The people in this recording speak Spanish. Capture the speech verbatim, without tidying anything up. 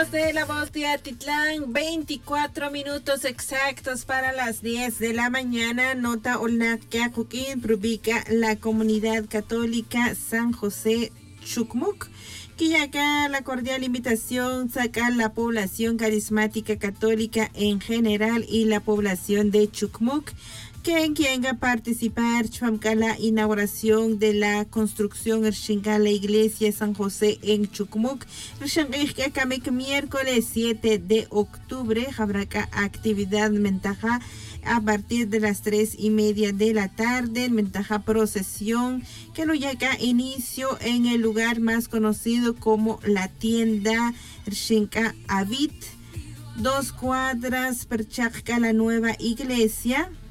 amigos de La Voz de Atitlán, veinticuatro minutos exactos para las diez de la mañana. Nota Olnaca Coquín publica la Comunidad Católica San José Chucmuc, que acá la cordial invitación saca la población carismática católica en general y la población de Chucmuc, quien quiera participar chuamca la inauguración de la construcción de la iglesia San José en Chucmuc. Miércoles siete de octubre habrá actividad mentaja a partir de las tres y media de la tarde, mentaja procesión que lo llega inicio en el lugar más conocido como la tienda Shinka Avit, dos cuadras per Chacca, la nueva iglesia.